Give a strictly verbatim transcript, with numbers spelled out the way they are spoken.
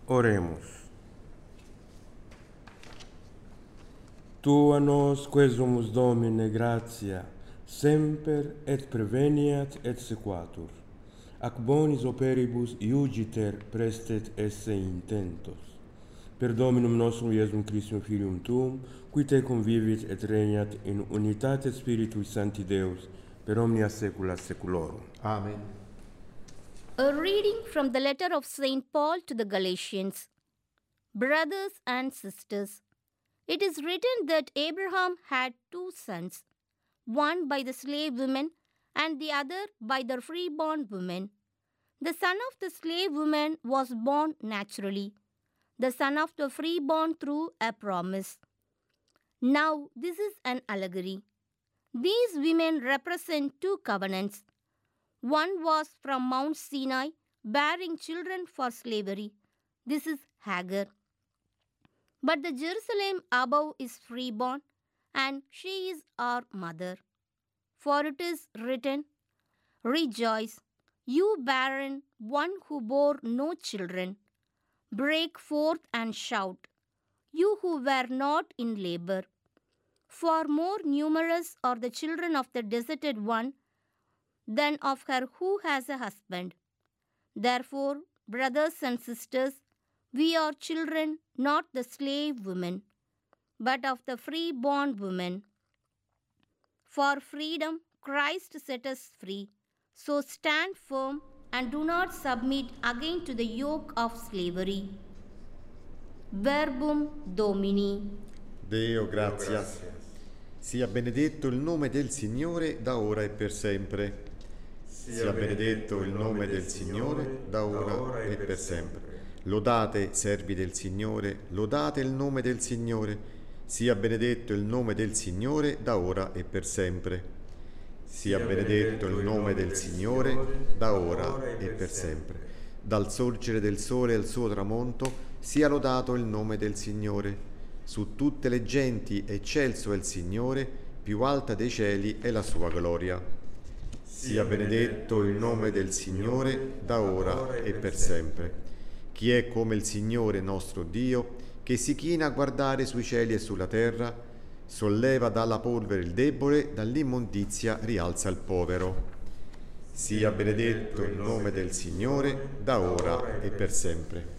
Oremus. Tu a nos quesumus Domine gratia, semper et preveniat et sequatur, ac bonis operibus iugiter prestet esse intentos. Per Dominum nostrum Iesum Christum Filium Tuum, qui te convivit et regnat in unitate Spiritui Sancti Deus, per omnia saecula saeculorum. Amen. A reading from the letter of Saint Paul to the Galatians. Brothers and sisters, it is written that Abraham had two sons, one by the slave woman and the other by the freeborn woman. The son of the slave woman was born naturally, the son of the freeborn through a promise. Now, this is an allegory. These women represent two covenants. One was from Mount Sinai, bearing children for slavery. This is Hagar. But the Jerusalem above is freeborn, and she is our mother. For it is written, "Rejoice, you barren one who bore no children. Break forth and shout, you who were not in labor. For more numerous are the children of the deserted one than of her who has a husband. Therefore, brothers and sisters, we are children, not the slave women, but of the free-born woman. For freedom, Christ set us free. So stand firm and do not submit again to the yoke of slavery." Verbum Domini. Deo gratias. Sia benedetto il nome del Signore da ora e per sempre. Sia benedetto il nome del Signore da ora e per sempre. Lodate, servi del Signore, lodate il nome del Signore. Sia benedetto il nome del Signore da ora e per sempre. Sia benedetto il nome del Signore da ora e per sempre. Dal sorgere del sole al suo tramonto sia lodato il nome del Signore. Su tutte le genti eccelso è il Signore, più alta dei cieli è la sua gloria. Sia benedetto il nome del Signore da ora e per sempre. Chi è come il Signore nostro Dio, che si china a guardare sui cieli e sulla terra, solleva dalla polvere il debole, dall'immondizia rialza il povero. Sia benedetto il nome del Signore da ora e per sempre.